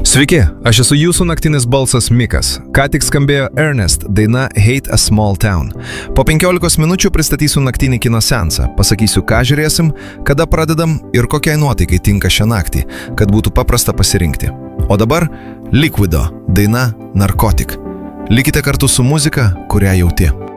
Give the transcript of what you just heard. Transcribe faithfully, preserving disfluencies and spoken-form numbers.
Sveiki, aš esu jūsų naktinis balsas Mikas. Ką tik skambėjo Ernest daina Hate a Small Town. Po penkiolikos minučių pristatysiu naktinį kino seansą, pasakysiu, ką žiūrėsim, kada pradedam ir kokiai nuotaikai tinka šią naktį, kad būtų paprasta pasirinkti. O dabar Liquido daina Narcotic. Likite kartu su muzika, kurią jauti.